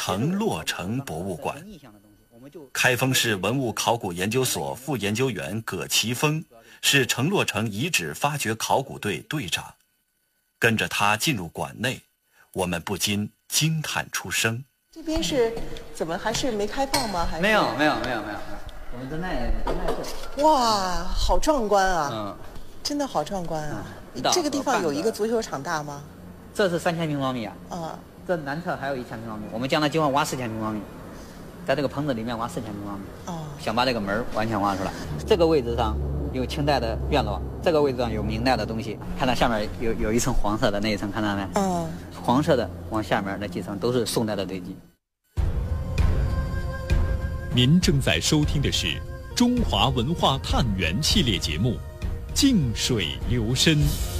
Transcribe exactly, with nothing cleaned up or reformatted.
城洛城博物馆。开封市文物考古研究所副研究员葛奇峰是城洛城遗址发掘考古队队长。跟着他进入馆内，我们不禁惊叹出声。 这边是怎么还是没开放吗？还是没有没有没有没有，我们正在正在这。 哇，好壮观啊！ 嗯， 真的好壮观啊！ 嗯、 这个地方有一个足球场大吗？ 这是三千平方米啊。 啊， 这南侧还有一千平方米，我们将来计划挖四千平方米，在这个棚子里面挖四千平方米。 哦， 想把这个门完全挖出来。这个位置上有清代的院落，这个位置上有明代的东西。看到下面有有一层黄色的那一层，看到没？ 嗯， 黄色的往下面那几层都是宋代的堆积。 您正在收听的是《中华文化探源》系列节目《静水流深》。